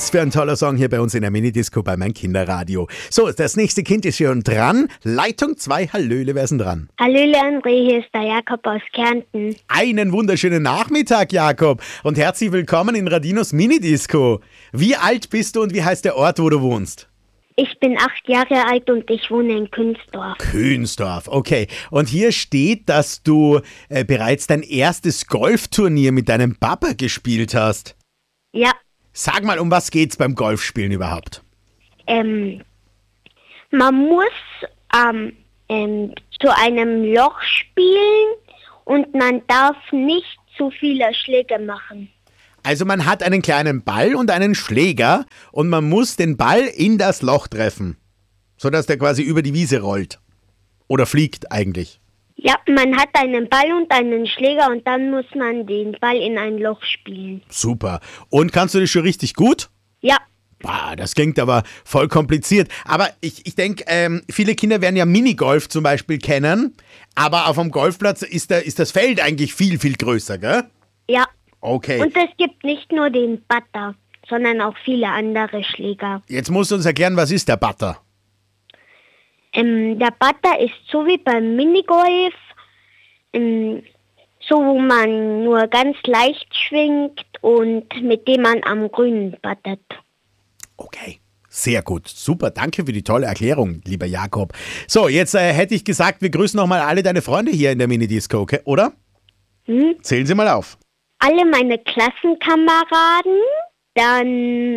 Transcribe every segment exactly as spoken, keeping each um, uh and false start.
Was für ein toller Song hier bei uns in der Minidisco bei Mein Kinderradio. So, das nächste Kind ist schon dran. Leitung zwei, Hallöle, wer ist denn dran? Hallöle André, hier ist der Jakob aus Kärnten. Einen wunderschönen Nachmittag, Jakob. Und herzlich willkommen in Radinos Minidisco. Wie alt bist du und wie heißt der Ort, wo du wohnst? Ich bin acht Jahre alt und ich wohne in Künzdorf. Künzdorf, okay. Und hier steht, dass du äh, bereits dein erstes Golfturnier mit deinem Papa gespielt hast. Ja. Sag mal, um was geht's beim Golfspielen überhaupt? Ähm, man muss ähm, ähm, zu einem Loch spielen und man darf nicht zu viele Schläge machen. Also man hat einen kleinen Ball und einen Schläger und man muss den Ball in das Loch treffen, sodass der quasi über die Wiese rollt. Oder fliegt eigentlich. Ja, man hat einen Ball und einen Schläger und dann muss man den Ball in ein Loch spielen. Super. Und kannst du das schon richtig gut? Ja. Boah, das klingt aber voll kompliziert. Aber ich, ich denke, ähm, viele Kinder werden ja Minigolf zum Beispiel kennen, aber auf dem Golfplatz ist, der, ist das Feld eigentlich viel, viel größer, gell? Ja. Okay. Und es gibt nicht nur den Butter, sondern auch viele andere Schläger. Jetzt musst du uns erklären, was ist der Butter? Ähm, der Butter ist so wie beim Minigolf, ähm, so wo man nur ganz leicht schwingt und mit dem man am Grünen buttert. Okay, sehr gut. Super, danke für die tolle Erklärung, lieber Jakob. So, jetzt äh, hätte ich gesagt, wir grüßen nochmal alle deine Freunde hier in der Minidisco, okay? Oder? Hm? Zählen Sie mal auf. Alle meine Klassenkameraden, dann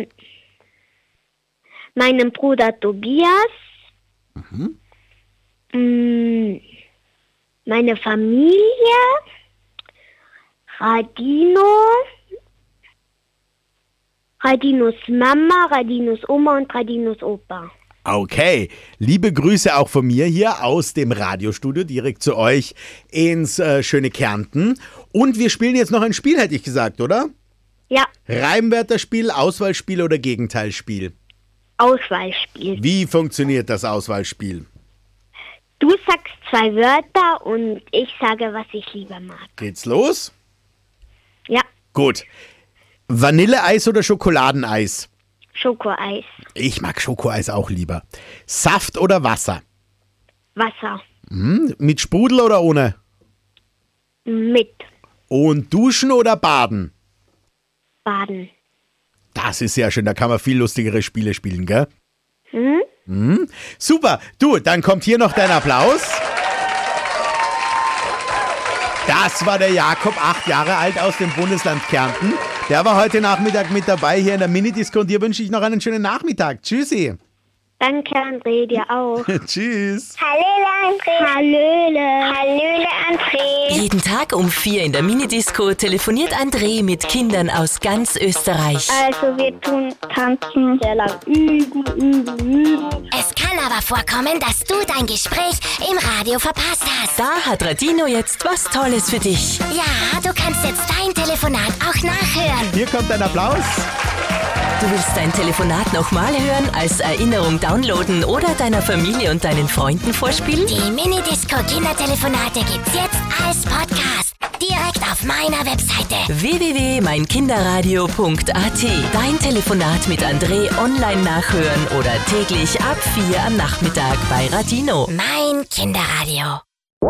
meinen Bruder Tobias, Mhm. mh, meine Familie, Radino, Radinos Mama, Radinos Oma und Radinos Opa. Okay, liebe Grüße auch von mir hier aus dem Radiostudio direkt zu euch ins äh, schöne Kärnten. Und wir spielen jetzt noch ein Spiel, hätte ich gesagt, oder? Ja, Reimwörterspiel, Auswahlspiel oder Gegenteilspiel? Auswahlspiel. Wie funktioniert das Auswahlspiel? Du sagst zwei Wörter und ich sage, was ich lieber mag. Geht's los? Ja, Gut. Vanilleeis oder Schokoladeneis? Schokoeis, Ich mag Schokoeis auch lieber. Saft oder Wasser? Wasser, Hm, mit Sprudel oder ohne? mit, Und duschen oder baden? Baden. Das ist sehr schön, da kann man viel lustigere Spiele spielen, gell? Hm? Mhm. Super, du, dann kommt hier noch dein Applaus. Das war der Jakob, acht Jahre alt aus dem Bundesland Kärnten. Der war heute Nachmittag mit dabei hier in der Minidisco und dir wünsche ich noch einen schönen Nachmittag. Tschüssi. Danke, André, dir auch. Tschüss. Hallöle, André. Hallöle. Hallöle, André. Jeden Tag um vier in der Minidisco telefoniert André mit Kindern aus ganz Österreich. Also wir tun tanzen, sehr lang üben, üben, üben. Es kann aber vorkommen, dass du dein Gespräch im Radio verpasst hast. Da hat Radino jetzt was Tolles für dich. Ja, du kannst jetzt dein Telefonat auch nachhören. Hier kommt ein Applaus. Du willst dein Telefonat nochmal hören, als Erinnerung downloaden oder deiner Familie und deinen Freunden vorspielen? Die Minidisco Kindertelefonate gibt's jetzt als Podcast. Direkt auf meiner Webseite. w w w punkt mein kinderradio punkt a t. Dein Telefonat mit André online nachhören oder täglich ab vier am Nachmittag bei Radino. Mein Kinderradio.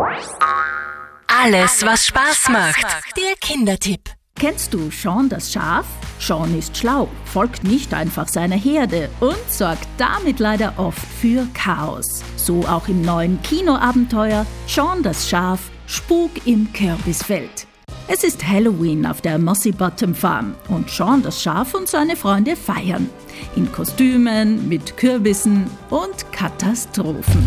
Alles, was Spaß macht. Der Kindertipp. Kennst du Sean das Schaf? Sean ist schlau, folgt nicht einfach seiner Herde und sorgt damit leider oft für Chaos. So auch im neuen Kinoabenteuer Sean das Schaf, Spuk im Kürbisfeld. Es ist Halloween auf der Mossy Bottom Farm und Sean das Schaf und seine Freunde feiern. In Kostümen, mit Kürbissen und Katastrophen.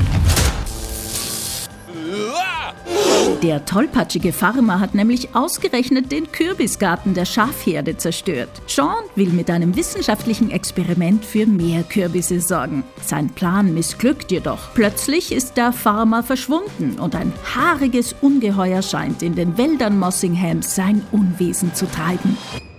Der tollpatschige Farmer hat nämlich ausgerechnet den Kürbisgarten der Schafherde zerstört. Sean will mit einem wissenschaftlichen Experiment für mehr Kürbisse sorgen. Sein Plan missglückt jedoch. Plötzlich ist der Farmer verschwunden und ein haariges Ungeheuer scheint in den Wäldern Mossinghams sein Unwesen zu treiben.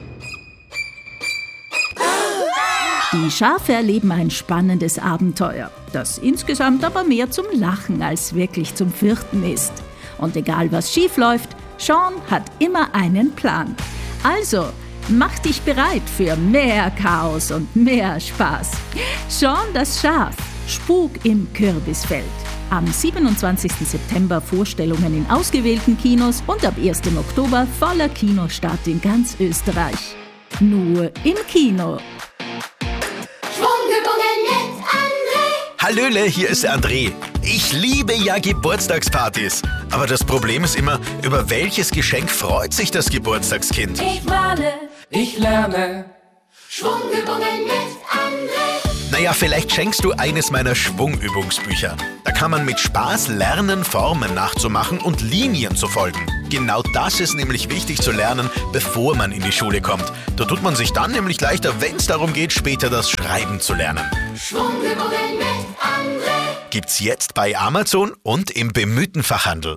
Die Schafe erleben ein spannendes Abenteuer, das insgesamt aber mehr zum Lachen als wirklich zum Fürchten ist. Und egal was schief läuft, Sean hat immer einen Plan. Also, Mach dich bereit für mehr Chaos und mehr Spaß. Sean das Schaf, Spuk im Kürbisfeld. Am siebenundzwanzigsten September Vorstellungen in ausgewählten Kinos und ab ersten Oktober voller Kinostart in ganz Österreich. Nur im Kino. Schwungübungen mit André. Hallöle, hier ist der André. Ich liebe ja Geburtstagspartys. Aber das Problem ist immer, über welches Geschenk freut sich das Geburtstagskind? Ich male, ich lerne. Schwungübungen mit André. Naja, vielleicht schenkst du eines meiner Schwungübungsbücher. Da kann man mit Spaß lernen, Formen nachzumachen und Linien zu folgen. Genau das ist nämlich wichtig zu lernen, bevor man in die Schule kommt. Da tut man sich dann nämlich leichter, wenn es darum geht, später das Schreiben zu lernen. Schwungübungen mit André. Gibt's jetzt bei Amazon und im bemühten Fachhandel.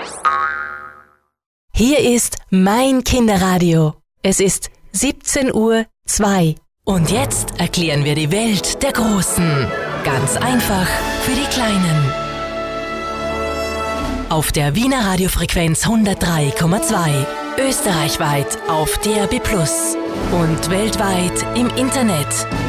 Hier ist mein Kinderradio. Es ist siebzehn Uhr zwei. Und jetzt erklären wir die Welt der Großen. Ganz einfach für die Kleinen. Auf der Wiener Radiofrequenz hundertdrei Komma zwei. Österreichweit auf D A B plus. Und weltweit im Internet.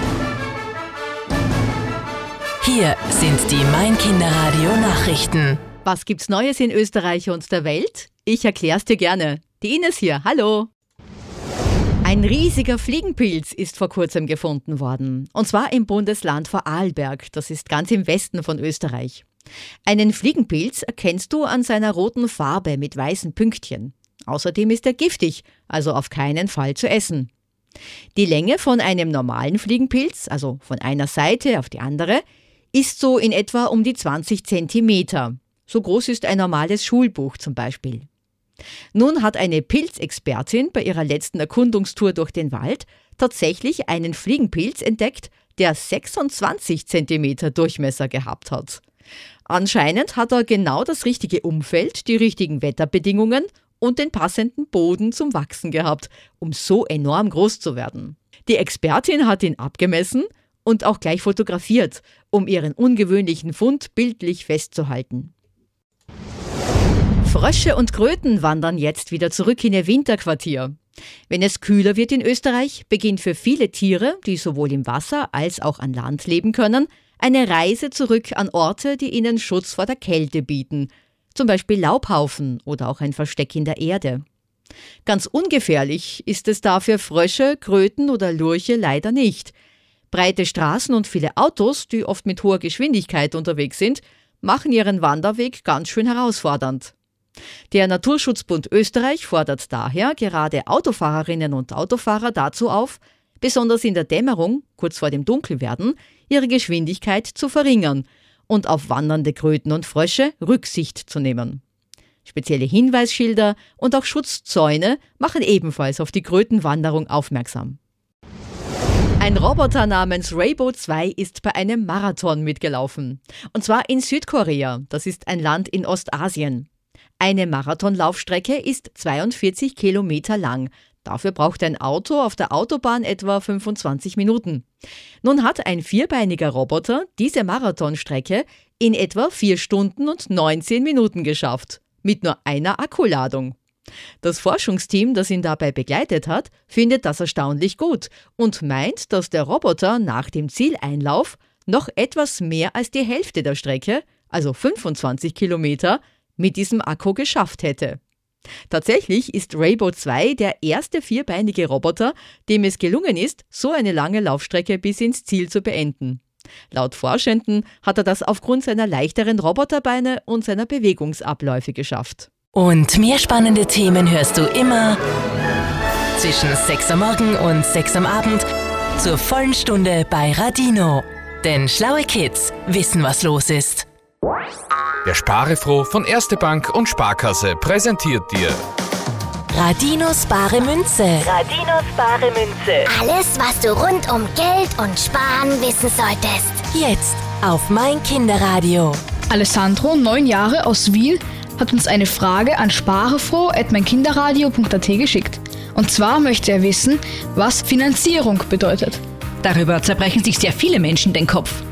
Hier sind die Mein Kinderradio Nachrichten. Was gibt's Neues in Österreich und der Welt? Ich erklär's dir gerne. Die Ines hier, hallo. Ein riesiger Fliegenpilz ist vor kurzem gefunden worden. Und zwar im Bundesland Vorarlberg. Das ist ganz im Westen von Österreich. Einen Fliegenpilz erkennst du an seiner roten Farbe mit weißen Pünktchen. Außerdem ist er giftig, also auf keinen Fall zu essen. Die Länge von einem normalen Fliegenpilz, also von einer Seite auf die andere, ist so in etwa um die zwanzig Zentimeter. So groß ist ein normales Schulbuch zum Beispiel. Nun hat eine Pilzexpertin bei ihrer letzten Erkundungstour durch den Wald tatsächlich einen Fliegenpilz entdeckt, der sechsundzwanzig Zentimeter Durchmesser gehabt hat. Anscheinend hat er genau das richtige Umfeld, die richtigen Wetterbedingungen und den passenden Boden zum Wachsen gehabt, um so enorm groß zu werden. Die Expertin hat ihn abgemessen und auch gleich fotografiert, um ihren ungewöhnlichen Fund bildlich festzuhalten. Frösche und Kröten wandern jetzt wieder zurück in ihr Winterquartier. Wenn es kühler wird in Österreich, beginnt für viele Tiere, die sowohl im Wasser als auch an Land leben können, eine Reise zurück an Orte, die ihnen Schutz vor der Kälte bieten. Zum Beispiel Laubhaufen oder auch ein Versteck in der Erde. Ganz ungefährlich ist es da für Frösche, Kröten oder Lurche leider nicht. Breite Straßen und viele Autos, die oft mit hoher Geschwindigkeit unterwegs sind, machen ihren Wanderweg ganz schön herausfordernd. Der Naturschutzbund Österreich fordert daher gerade Autofahrerinnen und Autofahrer dazu auf, besonders in der Dämmerung, kurz vor dem Dunkelwerden, ihre Geschwindigkeit zu verringern und auf wandernde Kröten und Frösche Rücksicht zu nehmen. Spezielle Hinweisschilder und auch Schutzzäune machen ebenfalls auf die Krötenwanderung aufmerksam. Ein Roboter namens Raybo zwei ist bei einem Marathon mitgelaufen. Und zwar in Südkorea, das ist ein Land in Ostasien. Eine Marathonlaufstrecke ist zweiundvierzig Kilometer lang. Dafür braucht ein Auto auf der Autobahn etwa fünfundzwanzig Minuten. Nun hat ein vierbeiniger Roboter diese Marathonstrecke in etwa vier Stunden und neunzehn Minuten geschafft. Mit nur einer Akkuladung. Das Forschungsteam, das ihn dabei begleitet hat, findet das erstaunlich gut und meint, dass der Roboter nach dem Zieleinlauf noch etwas mehr als die Hälfte der Strecke, also fünfundzwanzig Kilometer, mit diesem Akku geschafft hätte. Tatsächlich ist Raybo zwei der erste vierbeinige Roboter, dem es gelungen ist, so eine lange Laufstrecke bis ins Ziel zu beenden. Laut Forschenden hat er das aufgrund seiner leichteren Roboterbeine und seiner Bewegungsabläufe geschafft. Und mehr spannende Themen hörst du immer zwischen sechs am Morgen und sechs am Abend zur vollen Stunde bei Radino. Denn schlaue Kids wissen, was los ist. Der Sparefroh von Erste Bank und Sparkasse präsentiert dir Radinos bare Münze. Radinos bare Münze. Alles, was du rund um Geld und Sparen wissen solltest. Jetzt auf mein Kinderradio. Alessandro, neun Jahre, aus Wien, hat uns eine Frage an sparefroh at meinkinderradio punkt at geschickt. Und zwar möchte er wissen, was Finanzierung bedeutet. Darüber zerbrechen sich sehr viele Menschen den Kopf.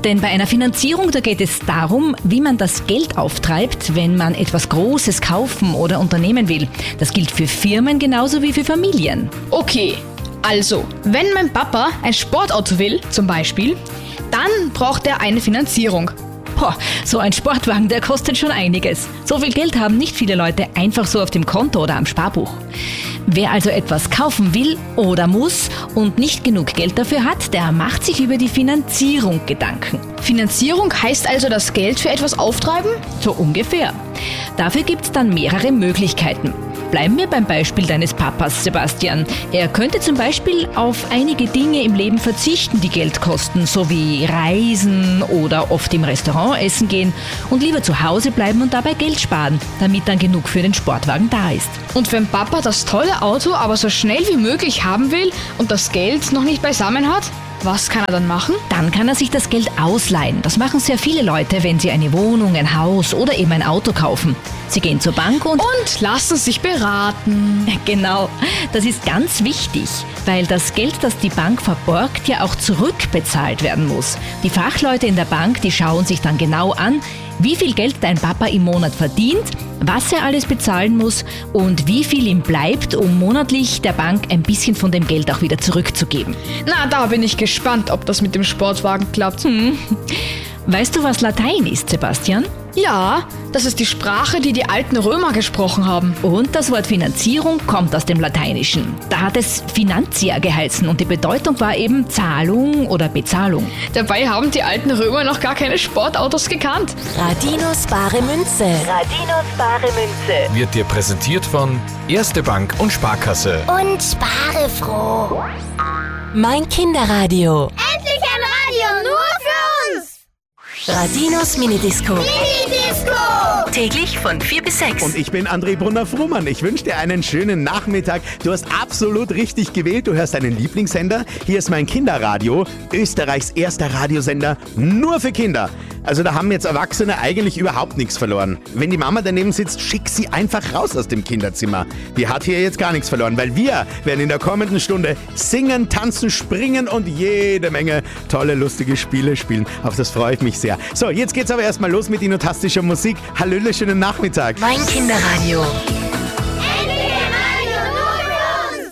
Denn bei einer Finanzierung, da geht es darum, wie man das Geld auftreibt, wenn man etwas Großes kaufen oder unternehmen will. Das gilt für Firmen genauso wie für Familien. Okay, also, wenn mein Papa ein Sportauto will, zum Beispiel, dann braucht er eine Finanzierung. Boah, so ein Sportwagen, der kostet schon einiges. So viel Geld haben nicht viele Leute einfach so auf dem Konto oder am Sparbuch. Wer also etwas kaufen will oder muss und nicht genug Geld dafür hat, der macht sich über die Finanzierung Gedanken. Finanzierung heißt also das Geld für etwas auftreiben? So ungefähr. Dafür gibt es dann mehrere Möglichkeiten. Bleiben wir beim Beispiel deines Papas, Sebastian. Er könnte zum Beispiel auf einige Dinge im Leben verzichten, die Geld kosten, so wie Reisen oder oft im Restaurant essen gehen und lieber zu Hause bleiben und dabei Geld sparen, damit dann genug für den Sportwagen da ist. Und wenn Papa das tolle Auto aber so schnell wie möglich haben will und das Geld noch nicht beisammen hat, was kann er dann machen? Dann kann er sich das Geld ausleihen. Das machen sehr viele Leute, wenn sie eine Wohnung, ein Haus oder eben ein Auto kaufen. Sie gehen zur Bank und... Und lassen sich beraten. Genau, das ist ganz wichtig, weil das Geld, das die Bank verborgt, ja auch zurückbezahlt werden muss. Die Fachleute in der Bank, die schauen sich dann genau an, wie viel Geld dein Papa im Monat verdient, was er alles bezahlen muss und wie viel ihm bleibt, um monatlich der Bank ein bisschen von dem Geld auch wieder zurückzugeben. Na, da bin ich gespannt, ob das mit dem Sportwagen klappt. Hm. Weißt du, was Latein ist, Sebastian? Ja, das ist die Sprache, die die alten Römer gesprochen haben. Und das Wort Finanzierung kommt aus dem Lateinischen. Da hat es Finantia geheißen und die Bedeutung war eben Zahlung oder Bezahlung. Dabei haben die alten Römer noch gar keine Sportautos gekannt. Radinos bare Münze. Radinos bare Münze. Wird dir präsentiert von Erste Bank und Sparkasse. Und spare froh. Mein Kinderradio. Endlich ein Radio nur für uns. Radinos Minidisco. Minidisco. Täglich von vier bis sechs. Und ich bin André Brunner-Frumann. Ich wünsche dir einen schönen Nachmittag. Du hast absolut richtig gewählt. Du hörst deinen Lieblingssender. Hier ist mein Kinderradio. Österreichs erster Radiosender nur für Kinder. Also da haben jetzt Erwachsene eigentlich überhaupt nichts verloren. Wenn die Mama daneben sitzt, schick sie einfach raus aus dem Kinderzimmer. Die hat hier jetzt gar nichts verloren, weil wir werden in der kommenden Stunde singen, tanzen, springen und jede Menge tolle, lustige Spiele spielen. Auf das freue ich mich sehr. So, jetzt geht's aber erstmal los mit innotastischer Musik. Hallöle, schönen Nachmittag. Mein Kinderradio.